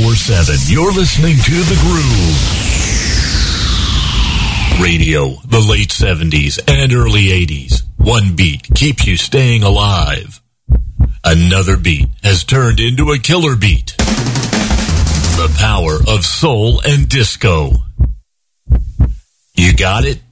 24/7. You're listening to The Groove. Radio, the late 70s and early 80s. One beat keeps you staying alive. Another beat has turned into a killer beat. The power of soul and disco. You got it?